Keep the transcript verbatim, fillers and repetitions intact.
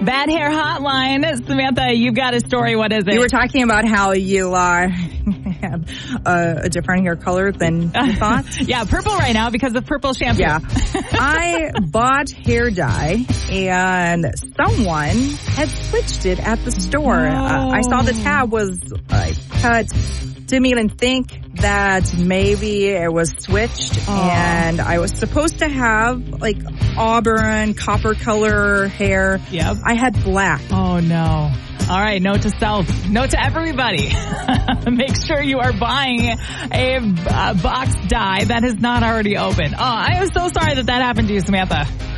Bad Hair Hotline. Samantha, you've got a story. What is it? You were talking about how you uh, have uh, a different hair color than you thought. Yeah, purple right now because of purple shampoo. Yeah. I bought hair dye, and someone had switched it at the store. Oh. Uh, I saw the tab was like cut. Didn't even think that maybe it was switched, oh. and I was supposed to have like auburn, copper color hair. Yep. I had black. Oh no. All right, note to self, note to everybody. Make sure you are buying a uh, box dye that is not already open. Oh, I am so sorry that that happened to you, Samantha.